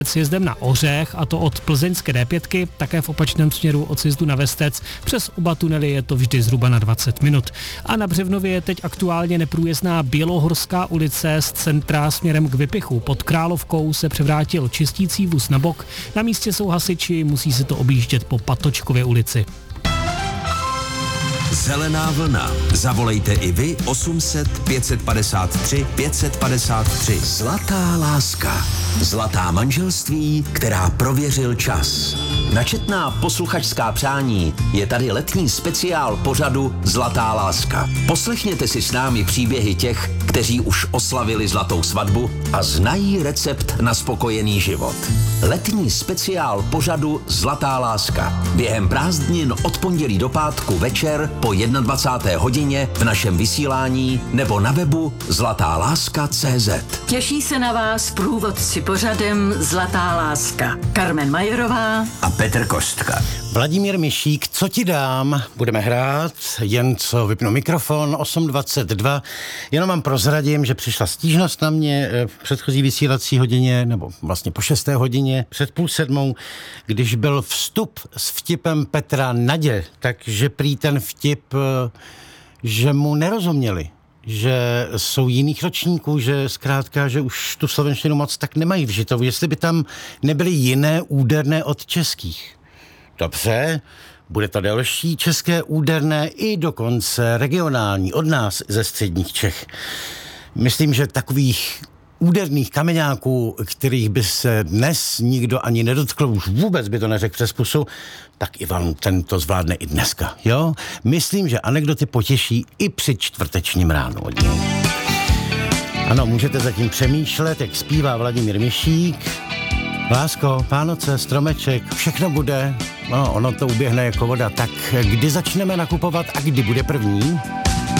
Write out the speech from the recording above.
s jezdem na Ořech, a to od plzeňské D5, také v opačném směru od sjezdu na Vestec. Přes oba tunely je to vždy zhruba na 20 minut. A na Břevnově je teď aktuálně neprůjezdná Bělohorská ulice z centra směrem k Vypichu. Pod Královkou se převrátil čistící vůz na bok. Na místě jsou hasiči, musí se to objíždět po Patočkově ulici. Zelená vlna. Zavolejte i vy 800 553 553. Zlatá láska. Zlatá manželství, která prověřil čas. Na četná posluchačská přání je tady letní speciál pořadu Zlatá láska. Poslechněte si s námi příběhy těch, kteří už oslavili zlatou svatbu a znají recept na spokojený život. Letní speciál pořadu Zlatá láska. Během prázdnin od pondělí do pátku večer po 21. hodině v našem vysílání nebo na webu zlatáláska.cz. Těší se na vás průvodci pořadem Zlatá láska. Carmen Majerová A Petr Kostka. Vladimír Mišík, co ti dám? Budeme hrát, jen co vypnu mikrofon, 8:22. Jenom vám prozradím, že přišla stížnost na mě v předchozí vysílací hodině, nebo vlastně po 6. hodině, před 6:30, když byl vstup s vtipem Petra Nadě, takže prý ten vtip, že mu nerozuměli, že jsou jiných ročníků, že zkrátka, že už tu slovenštinu moc tak nemají vžitou, jestli by tam nebyly jiné úderné od českých. Dobře, bude to další české úderné i dokonce regionální od nás ze středních Čech. Myslím, že takových úderných kameňáků, kterých by se dnes nikdo ani nedotkl, už vůbec by to neřekl přes pusu, tak Ivan ten to zvládne i dneska, jo? Myslím, že anekdoty potěší i při čtvrtečním ránu od něj. Ano, můžete zatím přemýšlet, jak zpívá Vladimír Mišík. Lásko, Vánoce, stromeček, všechno bude, no, ono to uběhne jako voda. Tak kdy začneme nakupovat a kdy bude první?